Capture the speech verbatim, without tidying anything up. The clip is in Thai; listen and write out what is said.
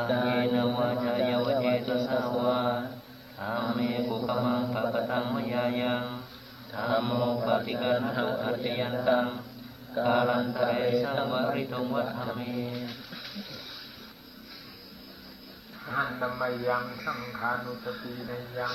กายนวาจายวเจตสาวาธรรมเมกุขมังภะกตังมยายังธัมโมปฏิกันหังอัจยันตังกาลันตะเรสังวริตุวัฏฐเมหันตมยังสังขานุสตินยัง